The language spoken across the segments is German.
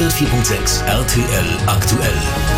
104.6 RTL aktuell.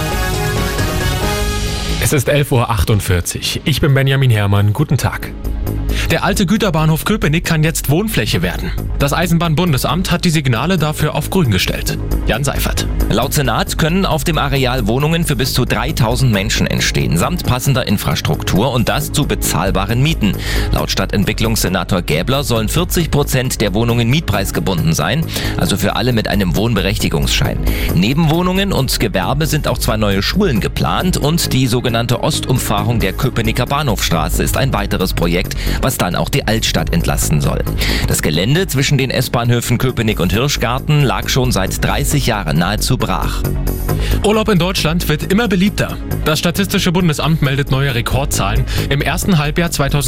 Es ist 11.48 Uhr. Ich bin Benjamin Herrmann. Guten Tag. Der alte Güterbahnhof Köpenick kann jetzt Wohnfläche werden. Das Eisenbahnbundesamt hat die Signale dafür auf grün gestellt. Jan Seifert. Laut Senat können auf dem Areal Wohnungen für bis zu 3000 Menschen entstehen, samt passender Infrastruktur und das zu bezahlbaren Mieten. Laut Stadtentwicklungssenator Gäbler sollen 40% der Wohnungen mietpreisgebunden sein, also für alle mit einem Wohnberechtigungsschein. Neben Wohnungen und Gewerbe sind auch 2 neue Schulen geplant und die sogenannte Ostumfahrung der Köpenicker Bahnhofstraße ist ein weiteres Projekt, was dann auch die Altstadt entlasten soll. Das Gelände zwischen den S-Bahnhöfen Köpenick und Hirschgarten lag schon seit 30 Jahren nahezu brach. Urlaub in Deutschland wird immer beliebter. Das Statistische Bundesamt meldet neue Rekordzahlen. Im ersten Halbjahr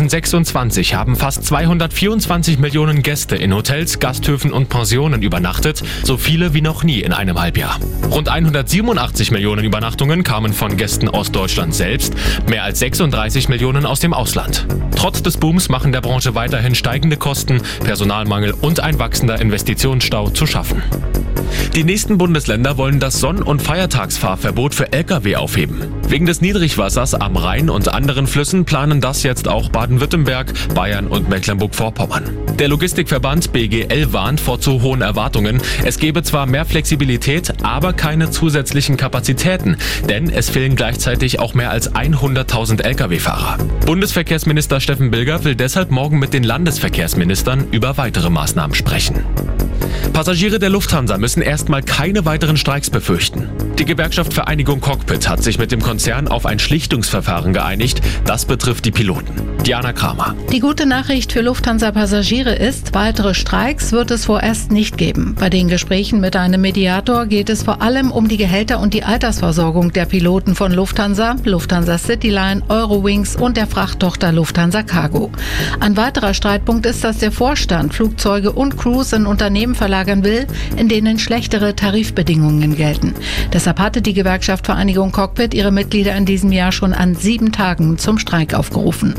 2026 haben fast 224 Millionen Gäste in Hotels, Gasthöfen und Pensionen übernachtet, so viele wie noch nie in einem Halbjahr. Rund 187 Millionen Übernachtungen kamen von Gästen aus Deutschland selbst, mehr als 36 Millionen aus dem Ausland. Trotz des Booms machen der Branche weiterhin steigende Kosten, Personalmangel und ein wachsender Investitionsstau zu schaffen. Die nächsten Bundesländer wollen das Sonn- und Feiertagsfahrverbot für Lkw aufheben. Wegen des Niedrigwassers am Rhein und anderen Flüssen planen das jetzt auch Baden-Württemberg, Bayern und Mecklenburg-Vorpommern. Der Logistikverband BGL warnt vor zu hohen Erwartungen. Es gebe zwar mehr Flexibilität, aber keine zusätzlichen Kapazitäten, denn es fehlen gleichzeitig auch mehr als 100.000 Lkw-Fahrer. Bundesverkehrsminister Steffen Bilger will deshalb morgen mit den Landesverkehrsministern über weitere Maßnahmen sprechen. Passagiere der Lufthansa müssen erstmal keine weiteren Streiks befürchten. Die Gewerkschaft Vereinigung Cockpit hat sich mit dem Konzern auf ein Schlichtungsverfahren geeinigt. Das betrifft die Piloten. Diana Kramer. Die gute Nachricht für Lufthansa-Passagiere ist, weitere Streiks wird es vorerst nicht geben. Bei den Gesprächen mit einem Mediator geht es vor allem um die Gehälter und die Altersversorgung der Piloten von Lufthansa, Lufthansa Cityline, Eurowings und der Frachttochter Lufthansa Cargo. Ein weiterer Streitpunkt ist, dass der Vorstand Flugzeuge und Crews in Unternehmen verlagern will, in denen schlechtere Tarifbedingungen gelten. Deshalb hatte die Gewerkschaft Vereinigung Cockpit ihre Mitglieder in diesem Jahr schon an 7 Tagen zum Streik aufgerufen.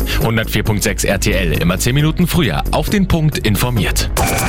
104.6 RTL, immer 10 Minuten früher, auf den Punkt informiert.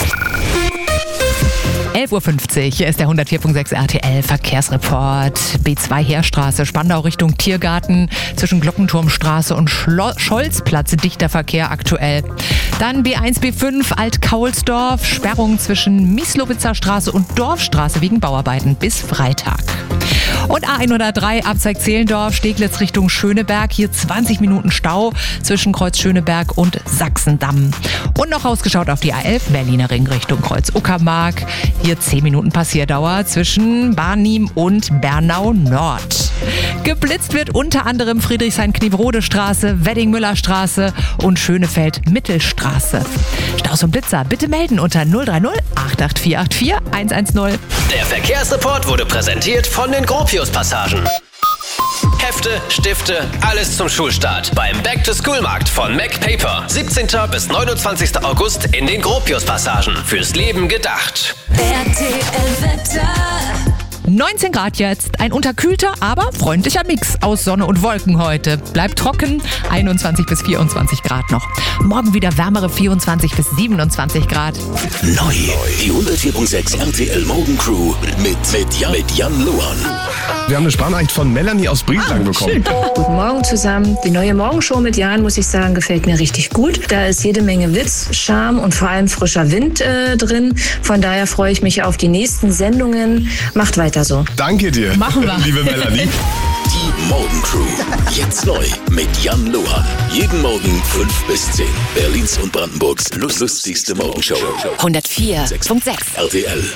11.50 Uhr, hier ist der 104.6 RTL Verkehrsreport. B2 Heerstraße, Spandau Richtung Tiergarten, zwischen Glockenturmstraße und Scholzplatz dichter Verkehr aktuell. Dann B1, B5 Alt-Kaulsdorf, Sperrung zwischen Mieslowitzer Straße und Dorfstraße wegen Bauarbeiten bis Freitag. Und A103 Abzweig Zehlendorf, Steglitz Richtung Schöneberg. Hier 20 Minuten Stau zwischen Kreuz Schöneberg und Sachsendamm. Und noch ausgeschaut auf die A11 Berliner Ring Richtung Kreuz Uckermark. Hier 10 Minuten Passierdauer zwischen Barnim und Bernau Nord. Geblitzt wird unter anderem Friedrichshain-Kniebrode-Straße, Wedding-Müller-Straße und Schönefeld-Mittelstraße. Staus und Blitzer bitte melden unter 030 88484 110. Der Verkehrsreport wurde präsentiert von den Gropius-Passagen. Hefte, Stifte, alles zum Schulstart beim Back-to-School-Markt von MacPaper. 17. bis 29. August in den Gropius-Passagen. Fürs Leben gedacht. RTL-Wetter. 19 Grad jetzt, ein unterkühlter, aber freundlicher Mix aus Sonne und Wolken heute. Bleibt trocken, 21 bis 24 Grad noch. Morgen wieder wärmere 24 bis 27 Grad. Neu, die 104.6 RTL Morgencrew mit Jan Luan. Wir haben eine Sprachnachricht von Melanie aus Brinklang bekommen. Guten Morgen zusammen. Die neue Morgenshow mit Jan, muss ich sagen, gefällt mir richtig gut. Da ist jede Menge Witz, Charme und vor allem frischer Wind drin. Von daher freue ich mich auf die nächsten Sendungen. Macht weiter so. Danke dir, Machen wir. liebe Melanie. Die Morgencrew. Jetzt neu mit Jan Luan. Jeden Morgen 5 bis 10. Berlins und Brandenburgs lustigste Morgenshow. 104.6 RTL.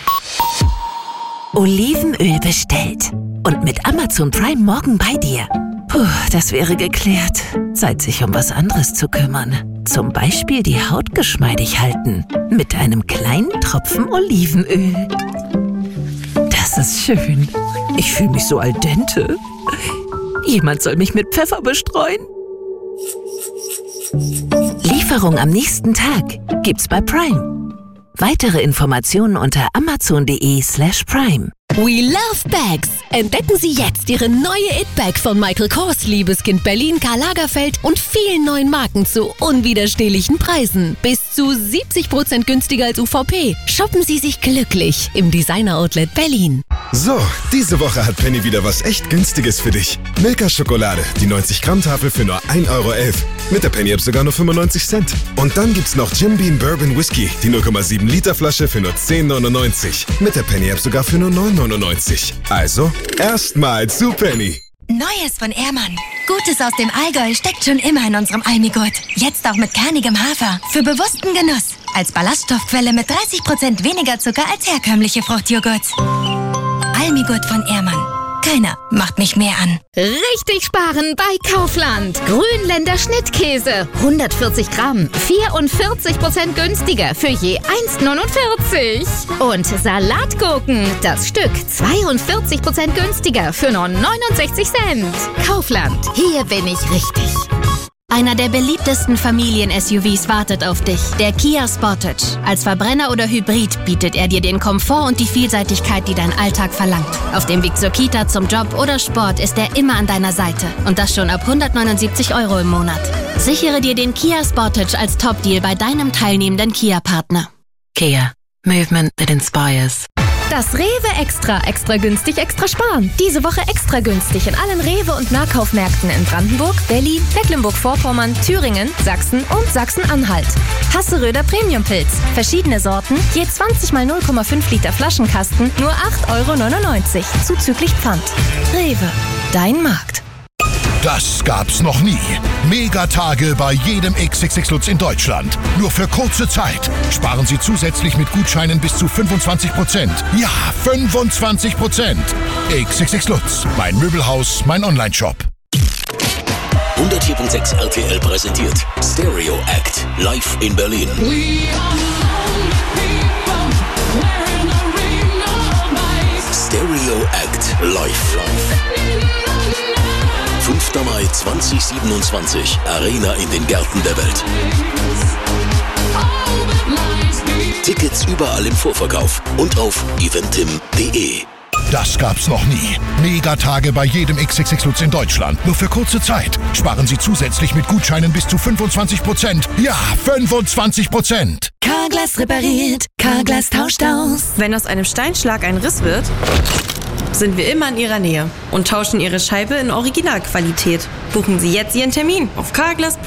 Olivenöl bestellt. Und mit Amazon Prime morgen bei dir. Puh, das wäre geklärt. Zeit, sich um was anderes zu kümmern. Zum Beispiel die Haut geschmeidig halten. Mit einem kleinen Tropfen Olivenöl. Das ist schön. Ich fühle mich so al dente. Jemand soll mich mit Pfeffer bestreuen. Lieferung am nächsten Tag gibt's bei Prime. Weitere Informationen unter amazon.de/prime. We love bags. Entdecken Sie jetzt Ihre neue It-Bag von Michael Kors, Liebeskind Berlin, Karl Lagerfeld und vielen neuen Marken zu unwiderstehlichen Preisen. Bis zu 70% günstiger als UVP. Shoppen Sie sich glücklich im Designer-Outlet Berlin. So, diese Woche hat Penny wieder was echt Günstiges für dich. Milka-Schokolade, die 90-Gramm-Tafel für nur 1,11 €. Mit der Penny-App sogar nur 95 Cent. Und dann gibt's noch Jim Beam Bourbon Whisky, die 0,7-Liter-Flasche für nur 10,99. Mit der Penny-App sogar für nur 9,99. Also, erstmal zu Penny. Neues von Ehrmann. Gutes aus dem Allgäu steckt schon immer in unserem Almigurt. Jetzt auch mit kernigem Hafer. Für bewussten Genuss. Als Ballaststoffquelle mit 30% weniger Zucker als herkömmliche Fruchtjoghurts. Almigurt von Ehrmann. Keiner macht mich mehr an. Richtig sparen bei Kaufland. Grünländer Schnittkäse. 140 Gramm. 44% günstiger für je 1,49. Und Salatgurken. Das Stück 42% günstiger für nur 69 Cent. Kaufland. Hier bin ich richtig. Einer der beliebtesten Familien-SUVs wartet auf dich, der Kia Sportage. Als Verbrenner oder Hybrid bietet er dir den Komfort und die Vielseitigkeit, die dein Alltag verlangt. Auf dem Weg zur Kita, zum Job oder Sport ist er immer an deiner Seite. Und das schon ab 179 € im Monat. Sichere dir den Kia Sportage als Top-Deal bei deinem teilnehmenden Kia-Partner. Kia. Movement that inspires. Das Rewe Extra. Extra günstig, extra sparen. Diese Woche extra günstig in allen Rewe- und Nahkaufmärkten in Brandenburg, Berlin, Mecklenburg-Vorpommern, Thüringen, Sachsen und Sachsen-Anhalt. Hasseröder Premium-Pilz. Verschiedene Sorten, je 20 mal 0,5 Liter Flaschenkasten, nur 8,99 € zuzüglich Pfand. Rewe. Dein Markt. Das gab's noch nie. Megatage bei jedem XXX Lutz in Deutschland. Nur für kurze Zeit. Sparen Sie zusätzlich mit Gutscheinen bis zu 25%. Ja, 25%. XXX Lutz. Mein Möbelhaus, mein Onlineshop. 104.6 RTL präsentiert Stereo Act live in Berlin. Stereo Act live. 5. Mai 2027, Arena in den Gärten der Welt. Tickets überall im Vorverkauf und auf eventim.de. Das gab's noch nie. Megatage bei jedem XXX Lutz in Deutschland. Nur für kurze Zeit. Sparen Sie zusätzlich mit Gutscheinen bis zu 25%. Ja, 25%. Carglass repariert, Carglass tauscht aus. Wenn aus einem Steinschlag ein Riss wird, sind wir immer in Ihrer Nähe und tauschen Ihre Scheibe in Originalqualität. Buchen Sie jetzt Ihren Termin auf carglass.de.